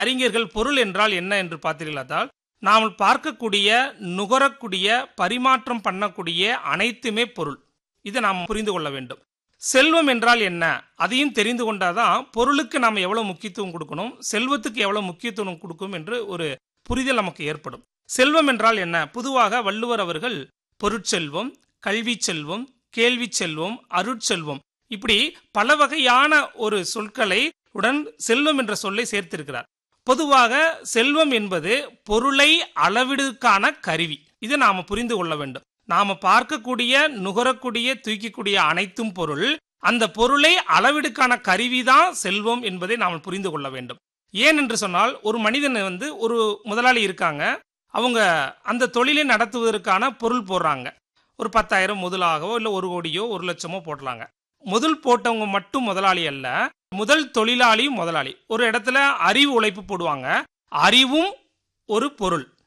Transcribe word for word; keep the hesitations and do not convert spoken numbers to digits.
அறிஞர்கள் பொருள் என்றால் என்ன என்று பார்த்தீர்களால், நாம் பார்க்கக்கூடிய, நுகரக்கூடிய, பரிமாற்றம் பண்ணக்கூடிய அனைத்துமே பொருள். இதை நாம் புரிந்து கொள்ள வேண்டும். செல்வம் என்றால் என்ன, அதையும் தெரிந்து கொண்டாதான் பொருளுக்கு நாம் எவ்வளவு முக்கியத்துவம் கொடுக்கணும், செல்வத்துக்கு எவ்வளவு முக்கியத்துவம் கொடுக்கும் என்று ஒரு புரிதல் நமக்கு ஏற்படும். செல்வம் என்றால் என்ன? பொதுவாக வள்ளுவர் அவர்கள் பொருட்செல்வம், கல்வி செல்வம், கேள்வி செல்வம், அருட்செல்வம், இப்படி பல வகையான ஒரு சொற்களை உடன் செல்வம் என்ற சொல்லை சேர்த்திருக்கிறார். பொதுவாக செல்வம் என்பது பொருளை அளவிடுக்கான கருவி. இதை நாம புரிந்து கொள்ள வேண்டும். நாம பார்க்கக்கூடிய, நுகரக்கூடிய, தூக்கக்கூடிய அனைத்தும் பொருள். அந்த பொருளை அளவிடுக்கான கருவிதான் செல்வம் என்பதை நாம் புரிந்து கொள்ள வேண்டும். ஏன் என்று சொன்னால், ஒரு மனிதன் வந்து ஒரு முதலாளி இருக்காங்க, அவங்க அந்த தொழிலை நடத்துவதற்கான பொருள் போடுறாங்க. ஒரு பத்தாயிரம் முதலாகவோ இல்லை ஒரு கோடியோ ஒரு லட்சமோ போடலாங்க. முதல் போட்டவங்க மட்டும் முதலாளி அல்ல, முதல் தொழிலாளியும் முதலாளி. ஒரு இடத்துல அறிவு உழைப்பு போடுவாங்க, அறிவும் ஒரு பொருள்.